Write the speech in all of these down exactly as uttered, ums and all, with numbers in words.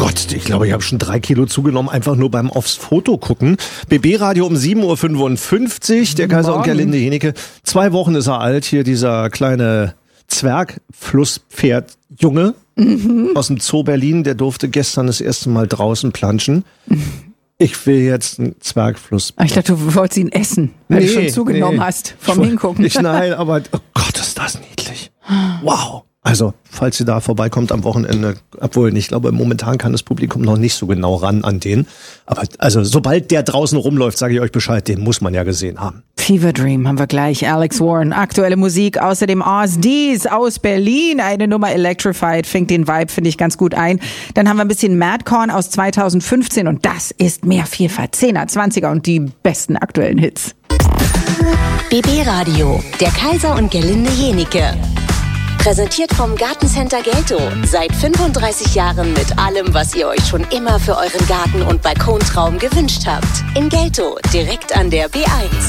Gott, ich glaube, ich habe schon drei Kilo zugenommen, einfach nur beim aufs Foto gucken. B B-Radio um sieben Uhr fünfundfünfzig, der Kaiser und Gerlinde Jenike. Zwei Wochen ist er alt, hier dieser kleine Zwergflusspferd-Junge mhm. aus dem Zoo Berlin, der durfte gestern das erste Mal draußen planschen. Mhm. Ich will jetzt einen Zwergfluss. Ich dachte, du wolltest ihn essen, weil nee, du schon zugenommen nee. hast vom ich, Hingucken. Ich, nein, aber oh Gott, ist das niedlich. Wow. Also, falls ihr da vorbeikommt am Wochenende, obwohl, ich glaube, momentan kann das Publikum noch nicht so genau ran an den. Aber also, sobald der draußen rumläuft, sage ich euch Bescheid, den muss man ja gesehen haben. Fever Dream haben wir gleich. Alex Warren, aktuelle Musik, außerdem Oz D's aus Berlin. Eine Nummer Electrified, fängt den Vibe, finde ich, ganz gut ein. Dann haben wir ein bisschen Madcorn aus zweitausendfünfzehn und das ist mehr Vielfalt. Zehner, Zwanziger und die besten aktuellen Hits. B B-Radio, der Kaiser und Gerlinde Jenike. Präsentiert vom Gartencenter Gelto. Seit fünfunddreißig Jahren mit allem, was ihr euch schon immer für euren Garten- und Balkontraum gewünscht habt. In Gelto, direkt an der B eins.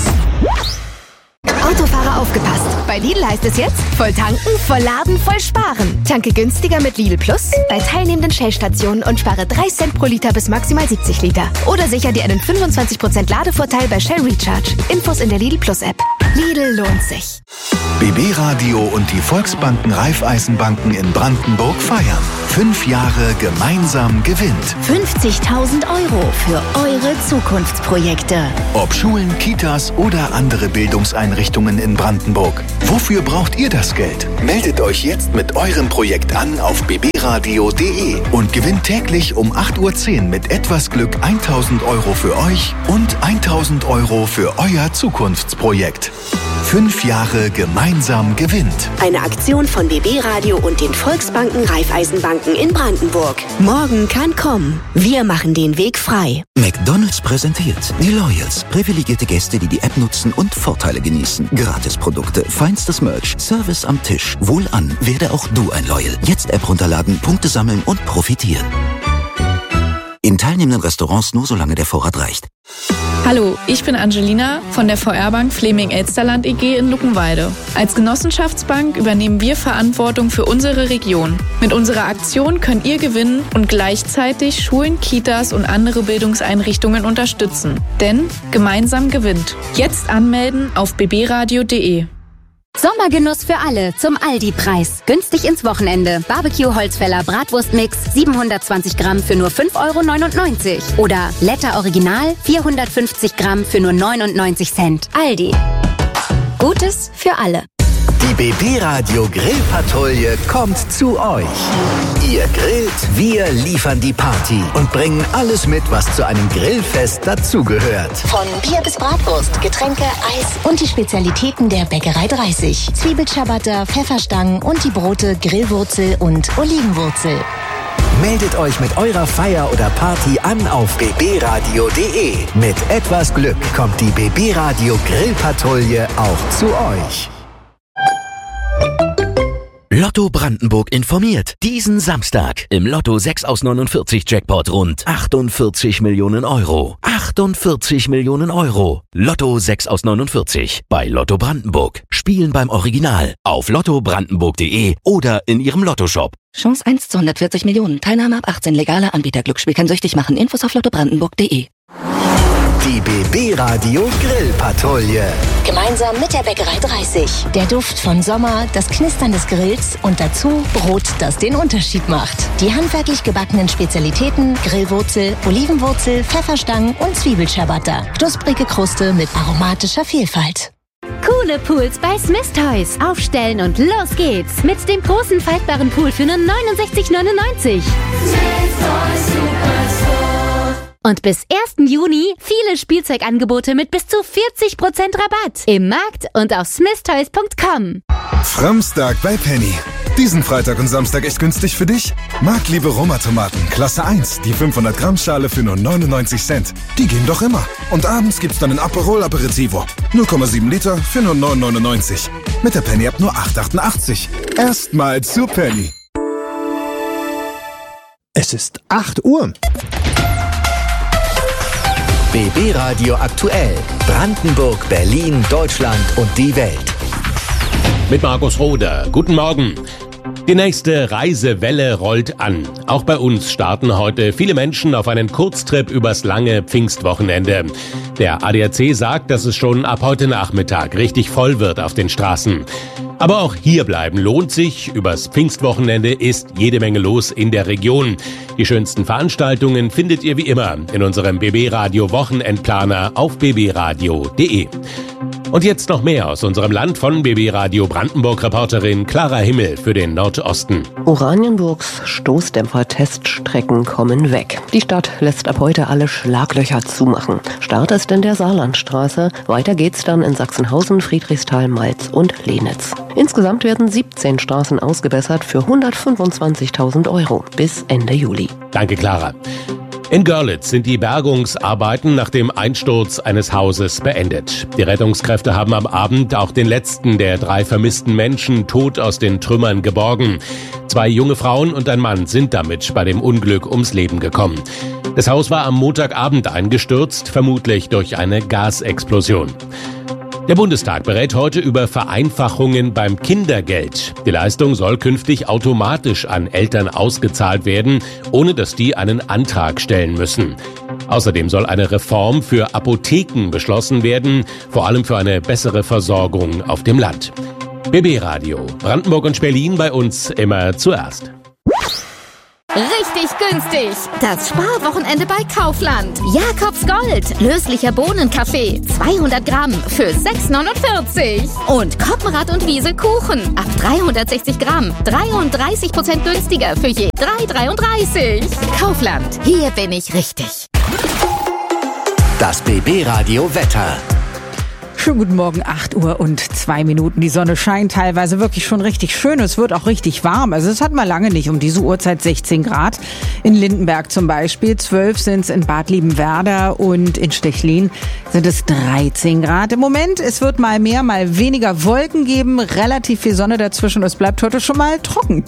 Autofahrer aufgepasst. Bei Lidl heißt es jetzt, voll tanken, voll laden, voll sparen. Tanke günstiger mit Lidl Plus bei teilnehmenden Shell-Stationen und spare drei Cent pro Liter bis maximal siebzig Liter. Oder sicher dir einen fünfundzwanzig Prozent Ladevorteil bei Shell Recharge. Infos in der Lidl Plus App. Lidl lohnt sich. B B-Radio und die Volksbanken Raiffeisenbanken in Brandenburg feiern. Fünf Jahre gemeinsam gewinnt. fünfzigtausend Euro für eure Zukunftsprojekte. Ob Schulen, Kitas oder andere Bildungseinrichtungen in Brandenburg. Wofür braucht ihr das Geld? Meldet euch jetzt mit eurem Projekt an auf b b radio punkt d e und gewinnt täglich um acht Uhr zehn mit etwas Glück tausend Euro für euch und tausend Euro für euer Zukunftsprojekt. Fünf Jahre gemeinsam gewinnt. Eine Aktion von B B-Radio und den Volksbanken Raiffeisenbanken in Brandenburg. Morgen kann kommen. Wir machen den Weg frei. McDonald's präsentiert die Loyals. Privilegierte Gäste, die die App nutzen und Vorteile genießen. Gratisprodukte, feinstes Merch, Service am Tisch. Wohlan, werde auch du ein Loyal. Jetzt App runterladen, Punkte sammeln und profitieren. In teilnehmenden Restaurants nur solange der Vorrat reicht. Hallo, ich bin Angelina von der V R-Bank Fleming-Elsterland E G in Luckenwalde. Als Genossenschaftsbank übernehmen wir Verantwortung für unsere Region. Mit unserer Aktion könnt ihr gewinnen und gleichzeitig Schulen, Kitas und andere Bildungseinrichtungen unterstützen. Denn gemeinsam gewinnt. Jetzt anmelden auf b b radio punkt d e. Sommergenuss für alle zum Aldi-Preis. Günstig ins Wochenende. Barbecue-Holzfäller Bratwurstmix siebenhundertzwanzig Gramm für nur fünf Euro neunundneunzig. Oder Letter Original vierhundertfünfzig Gramm für nur neunundneunzig Cent. Aldi. Gutes für alle. Die B B-Radio Grillpatrouille kommt zu euch. Ihr grillt, wir liefern die Party und bringen alles mit, was zu einem Grillfest dazugehört. Von Bier bis Bratwurst, Getränke, Eis und die Spezialitäten der Bäckerei dreißig. Zwiebelciabatta, Pfefferstangen und die Brote Grillwurzel und Olivenwurzel. Meldet euch mit eurer Feier oder Party an auf b b radio punkt d e. Mit etwas Glück kommt die B B-Radio Grillpatrouille auch zu euch. Lotto Brandenburg informiert. Diesen Samstag im Lotto sechs aus neunundvierzig Jackpot rund achtundvierzig Millionen Euro. achtundvierzig Millionen Euro. Lotto sechs aus neunundvierzig bei Lotto Brandenburg. Spielen beim Original auf lotto brandenburg punkt d e oder in ihrem Lottoshop. Chance eins zu hundertvierzig Millionen. Teilnahme ab achtzehn. Legaler Anbieter. Glücksspiel kann süchtig machen. Infos auf lotto brandenburg punkt d e. Die B B-Radio Grillpatrouille. Gemeinsam mit der Bäckerei dreißig. Der Duft von Sommer, das Knistern des Grills und dazu Brot, das den Unterschied macht. Die handwerklich gebackenen Spezialitäten Grillwurzel, Olivenwurzel, Pfefferstangen und Zwiebelciabatta. Knusprige Kruste mit aromatischer Vielfalt. Coole Pools bei Smith Toys. Aufstellen und los geht's. Mit dem großen faltbaren Pool für nur neunundsechzig neunundneunzig. Smith Toys Superstore. Und bis ersten Juni viele Spielzeugangebote mit bis zu vierzig Prozent Rabatt. Im Markt und auf smith toys punkt com. Framstag bei Penny. Diesen Freitag und Samstag echt günstig für dich? Marktliebe Roma-Tomaten, Klasse eins, die fünfhundert Gramm Schale für nur neunundneunzig Cent. Die gehen doch immer. Und abends gibt's dann ein Aperol Aperitivo. null Komma sieben Liter für nur neun neunundneunzig. Mit der Penny ab nur acht achtundachtzig. Erstmal zu Penny. Es ist acht Uhr. B B-Radio aktuell. Brandenburg, Berlin, Deutschland und die Welt. Mit Markus Roder. Guten Morgen. Die nächste Reisewelle rollt an. Auch bei uns starten heute viele Menschen auf einen Kurztrip übers lange Pfingstwochenende. Der A D A C sagt, dass es schon ab heute Nachmittag richtig voll wird auf den Straßen. Aber auch hier bleiben lohnt sich. Übers Pfingstwochenende ist jede Menge los in der Region. Die schönsten Veranstaltungen findet ihr wie immer in unserem B B Radio Wochenendplaner auf b b radio punkt d e. Und jetzt noch mehr aus unserem Land von B B Radio Brandenburg-Reporterin Clara Himmel für den Nordosten. Oranienburgs Stoßdämpfer-Teststrecken kommen weg. Die Stadt lässt ab heute alle Schlaglöcher zumachen. Start ist in der Saarlandstraße. Weiter geht's dann in Sachsenhausen, Friedrichsthal, Malz und Lenitz. Insgesamt werden siebzehn Straßen ausgebessert für hundertfünfundzwanzigtausend Euro bis Ende Juli. Danke, Clara. In Görlitz sind die Bergungsarbeiten nach dem Einsturz eines Hauses beendet. Die Rettungskräfte haben am Abend auch den letzten der drei vermissten Menschen tot aus den Trümmern geborgen. Zwei junge Frauen und ein Mann sind damit bei dem Unglück ums Leben gekommen. Das Haus war am Montagabend eingestürzt, vermutlich durch eine Gasexplosion. Der Bundestag berät heute über Vereinfachungen beim Kindergeld. Die Leistung soll künftig automatisch an Eltern ausgezahlt werden, ohne dass die einen Antrag stellen müssen. Außerdem soll eine Reform für Apotheken beschlossen werden, vor allem für eine bessere Versorgung auf dem Land. B B Radio, Brandenburg und Berlin bei uns immer zuerst. Richtig günstig. Das Sparwochenende bei Kaufland. Jakobs Gold. Löslicher Bohnenkaffee. zweihundert Gramm für sechs neunundvierzig. Und Koppenrad und Wiese Kuchen. Ab dreihundertsechzig Gramm. dreiunddreißig Prozent günstiger für je drei dreiunddreißig. Kaufland. Hier bin ich richtig. Das B B Radio Wetter. Schönen guten Morgen, acht Uhr und zwei Minuten. Die Sonne scheint teilweise wirklich schon richtig schön. Es wird auch richtig warm. Also es hat mal lange nicht um diese Uhrzeit sechzehn Grad. In Lindenberg zum Beispiel. zwölf sind es in Bad Liebenwerda und in Stechlin sind es dreizehn Grad. Im Moment, es wird mal mehr, mal weniger Wolken geben. Relativ viel Sonne dazwischen. Es bleibt heute schon mal trocken.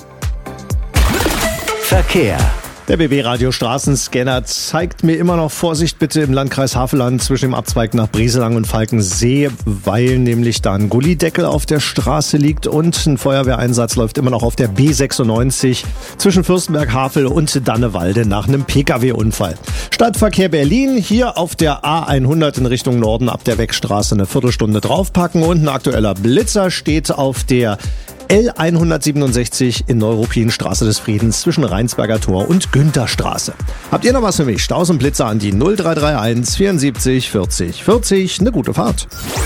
Verkehr. Der B B Radio Straßenscanner zeigt mir immer noch Vorsicht bitte im Landkreis Havelland zwischen dem Abzweig nach Brieselang und Falkensee, weil nämlich da ein Gullideckel auf der Straße liegt und ein Feuerwehreinsatz läuft immer noch auf der B sechsundneunzig zwischen Fürstenberg, Havel und Dannewalde nach einem P K W-Unfall. Stadtverkehr Berlin, hier auf der A hundert in Richtung Norden ab der Wegstraße eine Viertelstunde draufpacken und ein aktueller Blitzer steht auf der L hundertsiebenundsechzig in Neuruppin, Straße des Friedens zwischen Rheinsberger Tor und Güntherstraße. Habt ihr noch was für mich? Staus und Blitzer an die null drei drei eins vierundsiebzig vierzig vierzig. Eine gute Fahrt.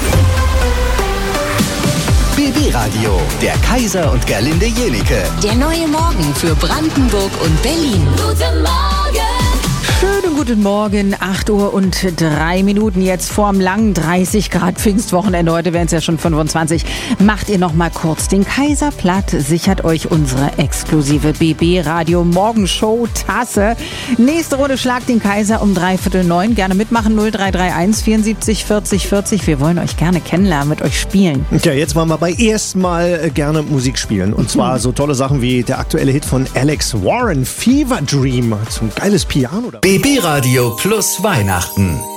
B B Radio, der Kaiser und Gerlinde Jenicke. Der neue Morgen für Brandenburg und Berlin. Guten Morgen! Schönen guten Morgen, acht Uhr und drei Minuten jetzt vorm langen dreißig Grad Pfingstwochenende. Heute wären es ja schon fünfundzwanzig. Macht ihr noch mal kurz den Kaiser platt, sichert euch unsere exklusive B B Radio Morgenshow Tasse. Nächste Runde schlagt den Kaiser um dreiviertel neun. Gerne mitmachen, null drei drei eins vierundsiebzig vierzig vierzig. Wir wollen euch gerne kennenlernen, mit euch spielen. Ja, jetzt wollen wir bei erstmal gerne Musik spielen. Und zwar so tolle Sachen wie der aktuelle Hit von Alex Warren, Fever Dream. So ein geiles Piano. B B Radio plus Weihnachten.